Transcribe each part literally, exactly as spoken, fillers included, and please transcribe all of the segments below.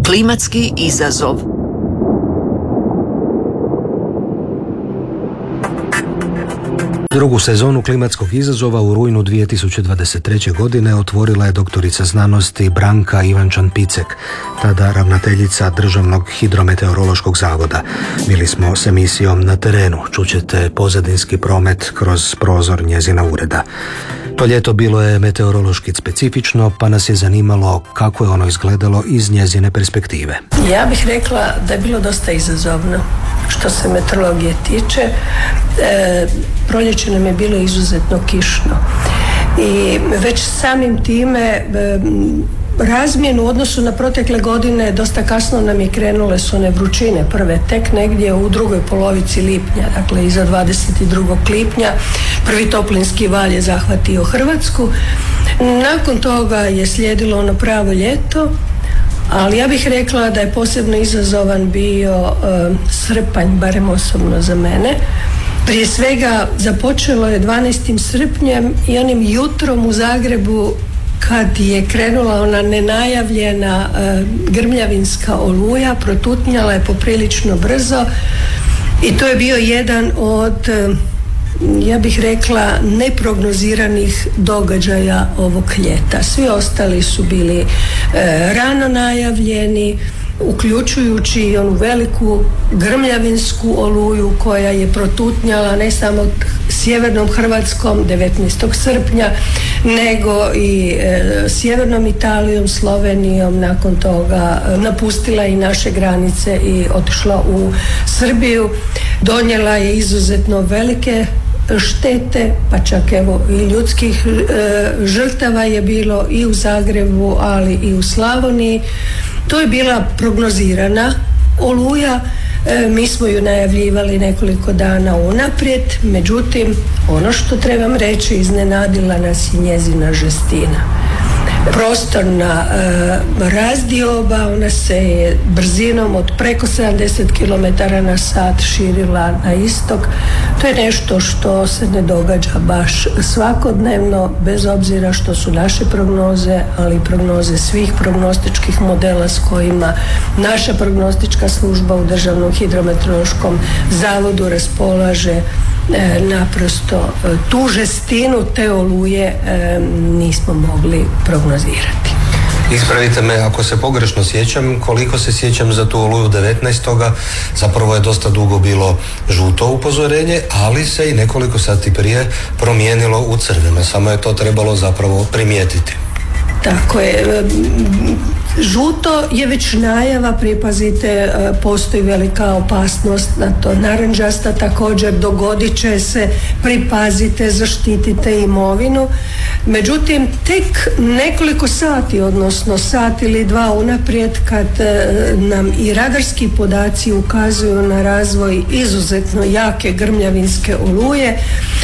Klimatski izazov. Drugu sezonu klimatskog izazova u rujnu dvije tisuće dvadeset treće. godine otvorila je doktorica znanosti Branka Ivančan-Picek, tada ravnateljica Državnog hidrometeorološkog zavoda. Bili smo s emisijom Na terenu, čućete pozadinski promet kroz prozor njezina ureda. To ljeto bilo je meteorološki specifično, pa nas je zanimalo kako je ono izgledalo iz njezine perspektive. Ja bih rekla da je bilo dosta izazovno što se meteorologije tiče. E, proljeće nam je bilo izuzetno kišno i već samim time e, razmjenu u odnosu na protekle godine dosta kasno nam je krenule su one vrućine prve, tek negdje u drugoj polovici lipnja, dakle iza dvadeset drugog lipnja prvi toplinski val je zahvatio Hrvatsku. Nakon toga je slijedilo ono pravo ljeto, ali ja bih rekla da je posebno izazovan bio uh, srpanj, barem osobno za mene. Prije svega započelo je dvanaestim srpnjem i onim jutrom u Zagrebu kad je krenula ona nenajavljena uh, grmljavinska oluja, protutnjala je poprilično brzo i to je bio jedan od uh, ja bih rekla neprognoziranih događaja ovog ljeta. Svi ostali su bili e, rano najavljeni, uključujući i onu veliku grmljavinsku oluju koja je protutnjala ne samo sjevernom Hrvatskom devetnaestog srpnja, nego i e, sjevernom Italijom, Slovenijom, nakon toga e, napustila i naše granice i otišla u Srbiju. Donijela je izuzetno velike štete, pa čak evo i ljudskih e, žrtava je bilo i u Zagrebu, ali i u Slavoniji. To je bila prognozirana oluja, e, mi smo ju najavljivali nekoliko dana unaprijed, međutim ono što trebam reći, iznenadila nas je njezina žestina. Prostorna e, razdioba, ona se je brzinom od preko sedamdeset kilometara na sat širila na istok. To je nešto što se ne događa baš svakodnevno, bez obzira što su naše prognoze, ali i prognoze svih prognostičkih modela s kojima naša prognostička služba u Državnom hidrometeorološkom zavodu raspolaže. E, naprosto e, tu žestinu te oluje e, nismo mogli prognozirati. Ispravite me ako se pogrešno sjećam, koliko se sjećam za tu oluju devetnaestoga zapravo je dosta dugo bilo žuto upozorenje, ali se i nekoliko sati prije promijenilo u crveno, samo je to trebalo zapravo primijetiti. Tako je. Žuto je već najava, pripazite, postoji velika opasnost na to. Narančasta također, dogodit će se, pripazite, zaštitite imovinu. Međutim, tek nekoliko sati, odnosno sat ili dva unaprijed, kad nam i radarski podaci ukazuju na razvoj izuzetno jake grmljavinske oluje,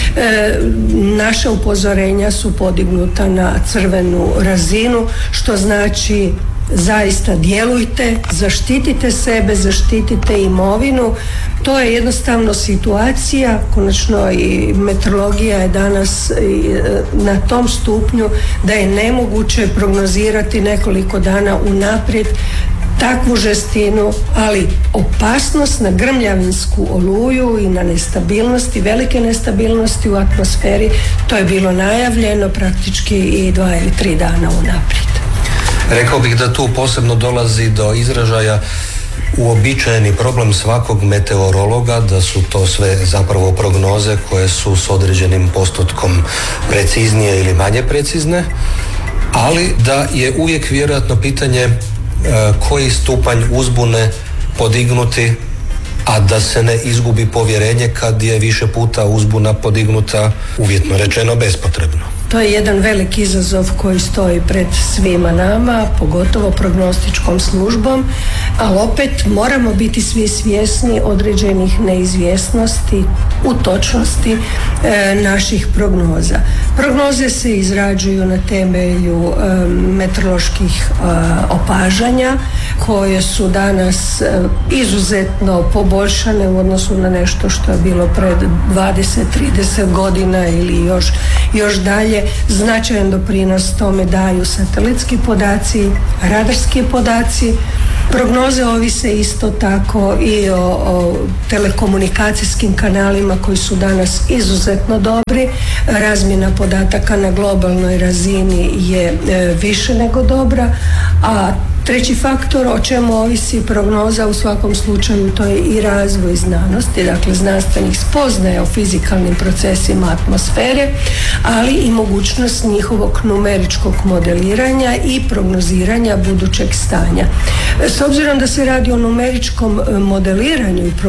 naša upozorenja su podignuta na crvenu razinu, što znači zaista djelujte, zaštitite sebe, zaštitite imovinu. To je jednostavno situacija, konačno i meteorologija je danas na tom stupnju da je nemoguće prognozirati nekoliko dana unaprijed takvu žestinu, ali opasnost na grmljavinsku oluju i na nestabilnosti, velike nestabilnosti u atmosferi, to je bilo najavljeno praktički i dva ili tri dana unaprijed. Rekao bih da tu posebno dolazi do izražaja uobičajeni problem svakog meteorologa, da su to sve zapravo prognoze koje su s određenim postotkom preciznije ili manje precizne, ali da je uvijek vjerojatno pitanje koji stupanj uzbune podignuti, a da se ne izgubi povjerenje kad je više puta uzbuna podignuta, uvjetno rečeno, bespotrebno. To je jedan veliki izazov koji stoji pred svima nama, pogotovo prognostičkom službom, ali opet moramo biti svi svjesni određenih neizvjesnosti u točnosti e, naših prognoza. Prognoze se izrađuju na temelju e, meteoroloških e, opažanja koje su danas e, izuzetno poboljšane u odnosu na nešto što je bilo pred dvadeset do trideset godina ili još, još dalje. Značajan doprinos tome daju satelitski podaci, radarski podaci. Prognoze ovise isto tako i o, o telekomunikacijskim kanalima koji su danas izuzetno dobri. Razmjena podataka na globalnoj razini je e, više nego dobra, a treći faktor o čemu ovisi prognoza u svakom slučaju to je i razvoj znanosti, dakle znanstvenih spoznaja o fizikalnim procesima atmosfere, ali i mogućnost njihovog numeričkog modeliranja i prognoziranja budućeg stanja. S obzirom da se radi o numeričkom modeliranju i